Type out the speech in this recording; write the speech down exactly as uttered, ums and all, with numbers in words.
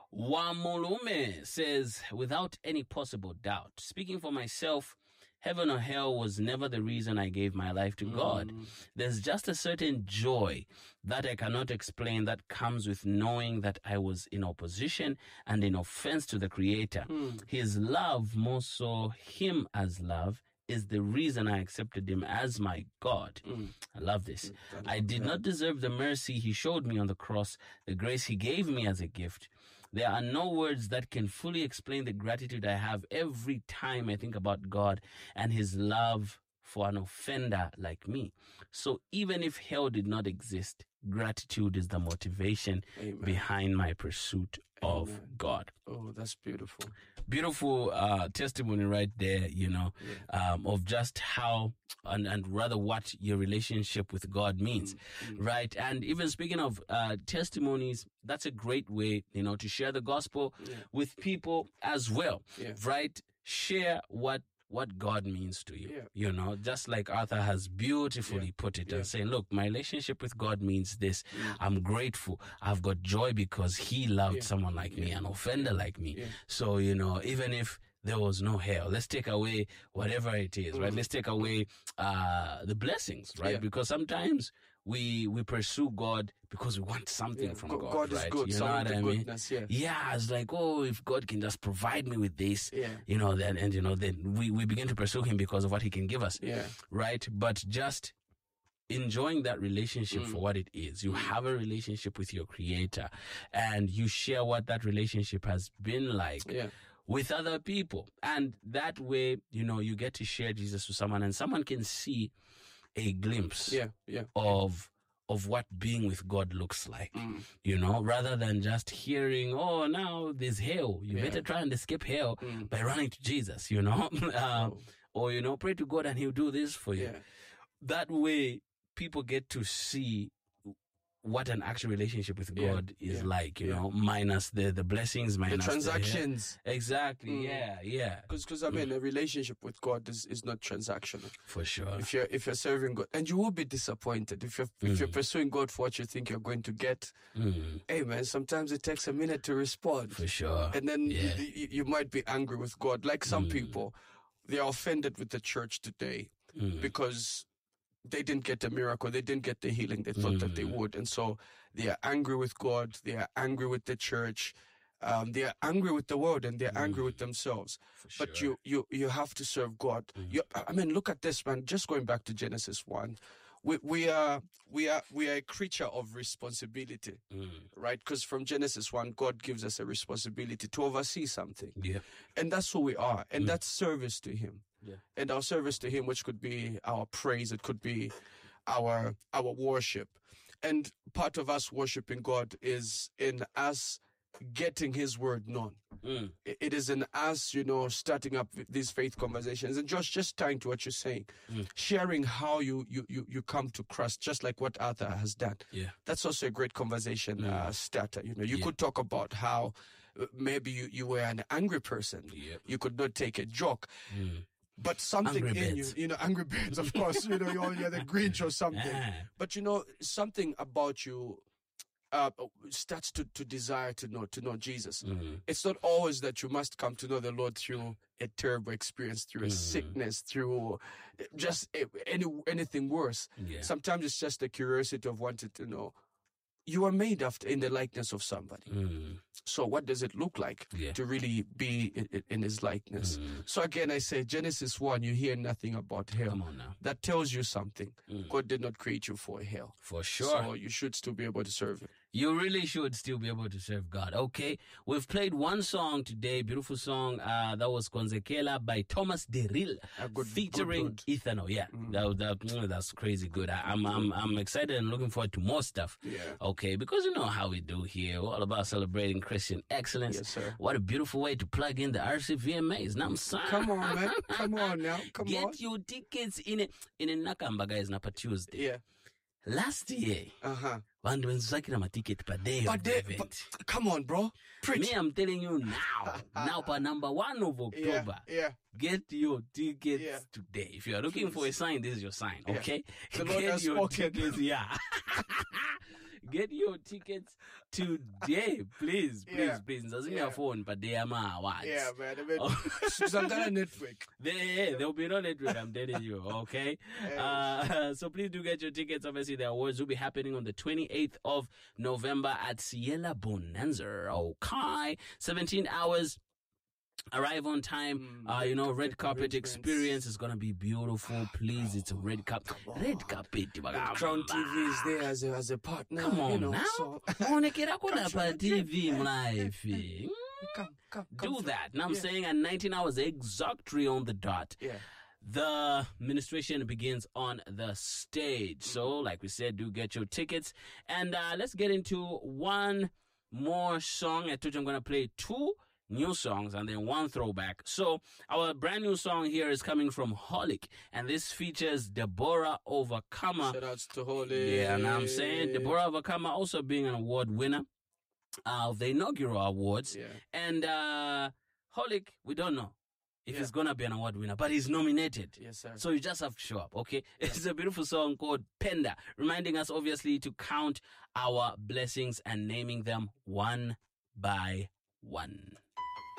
Wamulume says, without any possible doubt, speaking for myself, heaven or hell was never the reason I gave my life to God. Mm. There's just a certain joy that I cannot explain that comes with knowing that I was in opposition and in offense to the Creator. Mm. His love, more so Him as love, is the reason I accepted Him as my God. Mm. I love this. Mm. I did not deserve the mercy He showed me on the cross, the grace He gave me as a gift. There are no words that can fully explain the gratitude I have every time I think about God and His love for an offender like me. So even if hell did not exist, gratitude is the motivation Amen. behind my pursuit of Amen. God. Oh, that's beautiful. Beautiful uh, testimony right there, you know, Yeah. um, of just how and, and rather what your relationship with God means, Mm. right? And even speaking of uh, testimonies, that's a great way, you know, to share the gospel Yeah. with people as well, Yeah. right? Share what what God means to you, Yeah. you know, just like Arthur has beautifully Yeah. put it Yeah. and saying, look, my relationship with God means this. Mm. I'm grateful. I've got joy because He loved Yeah. someone like me, Yeah. an offender like me. Yeah. So, you know, even if there was no hell, let's take away whatever it is, right? Mm. Let's take away uh, the blessings, right? Yeah. Because sometimes we we pursue God because we want something Yeah. from Go- God, God right? is good. You know Some what of the I mean? goodness, yeah. Yeah, it's like, oh, if God can just provide me with this, Yeah. you know, then, and, you know, then we, we begin to pursue Him because of what He can give us, Yeah. right? But just enjoying that relationship Mm. for what it is. You Mm. have a relationship with your Creator and you share what that relationship has been like Yeah. with other people. And that way, you know, you get to share Jesus with someone and someone can see a glimpse Yeah. Yeah. of of what being with God looks like, Mm. you know, rather than just hearing, oh, now there's hell. You Yeah. better try and escape hell Mm. by running to Jesus, you know, um, Oh. or, you know, pray to God and He'll do this for you. Yeah. That way, people get to see what an actual relationship with Yeah, God is yeah, like, you yeah. know, minus the, the blessings, The minus transactions. exactly, Mm. yeah, yeah, Because, I mean, a relationship with God is, is not transactional. for sure. If you're if you're serving God, and you will be disappointed if you're if you're Mm. pursuing God for what you think you're going to get. Mm, Hey man, sometimes it takes a minute to respond, for sure. and then Yeah. you, you, you might be angry with God. Like some Mm. people, they are offended with the church today Mm, because they didn't get the miracle, they didn't get the healing they thought that they Mm. would, and so they are angry with God, they are angry with the church, um, they are angry with the world, and they're angry Mm. with themselves. for sure. But you, you, you have to serve God. Mm. You, I mean, look at this, man. Just going back to Genesis one, we we are we are we are a creature of responsibility, Mm, right? Because from Genesis one, God gives us a responsibility to oversee something, yeah. and that's who we are, and Mm. that's service to Him. Yeah. And our service to Him, which could be our praise, it could be our our worship, and part of us worshiping God is in us getting His word known. Mm, It it is in us, you know, starting up these faith conversations. And Josh, just tying to what you're saying, Mm. sharing how you, you, you, you come to Christ, just like what Arthur has done. yeah. That's also a great conversation Mm. uh, starter. You know, you Yeah. could talk about how uh, maybe you, you were an angry person. Yeah. You could not take a joke. Mm. But something Angry in you, Birds. you know, Angry Birds, of course, you know, you're, you're the Grinch or something. Ah, But you know, something about you uh, starts to, to desire to know to know Jesus. mm, It's not always that you must come to know the Lord through a terrible experience, through a Mm. sickness, through just a- any anything worse. yeah. Sometimes it's just the curiosity of wanting to know. You are made after in the likeness of somebody. Mm, So what does it look like yeah. to really be in, in- in His likeness? Mm, So again, I say Genesis one, you hear nothing about hell. come on now. That tells you something. Mm, God did not create you for hell. for sure. So you should still be able to serve Him. You really should still be able to serve God. Okay, we've played one song today, beautiful song. Uh, that was Konzekela by Thomas Derrill, A good, featuring good, good. Ethano. Yeah, Mm. that, that, mm, that's crazy good. I, I'm, I'm, I'm excited and looking forward to more stuff. Yeah. Okay, because you know how we do here. We're all about celebrating Christian excellence. Yes, sir. What a beautiful way to plug in the R C V M As. Now, son. Come on, man. Come on now. Come Get on. your tickets in it. In a Nakamba, guys, Napa Tuesday. Yeah. Last year, Uh-huh. vandu wenzakira maticket per day But of the they, event. but, come on, bro. Preach. Me, I'm telling you now, now per number one of yeah, October, yeah. get your tickets Yeah. today. If you are looking for a sign, this is your sign, Yeah. okay? The Lord Get has your spoken. tickets, yeah. Get your tickets today, please, please, Yeah. please. Doesn't Yeah. your phone, but they are my awards. Yeah, man. I mean, Oh. some kind of network. There, there'll be no network, I'm telling you, okay? Uh, so please do get your tickets. Obviously, the awards will be happening on the twenty-eighth of November at Ciela Bonanza, okay? seventeen hours. Arrive on time. Mm, uh, you know, red red carpet carpet arrangements. experience is gonna be beautiful. Please, it's a red carpet. Red carpet. Crown T V is there as a as a partner. Come on you know, now. So. Onekera Come kuna to pa the T trip. V mlife. Come, come, come Do through. that. Now I'm Yeah. saying at nineteen hours exactly on the dot. Yeah. The ministration begins on the stage. So, like we said, do get your tickets. And uh, let's get into one more song. I told you I'm going to play two new songs and then one throwback. So, our brand new song here is coming from Holic. And this features Deborah Overcomer. Shout outs to Holy. Yeah, and I'm saying Deborah Overcomer also being an award winner of the inaugural awards. Yeah. And uh, Holic, we don't know if Yeah. he's going to be an award winner, but he's nominated. Yes, sir. So you just have to show up, okay? It's a beautiful song called Penda, reminding us obviously to count our blessings and naming them one by one.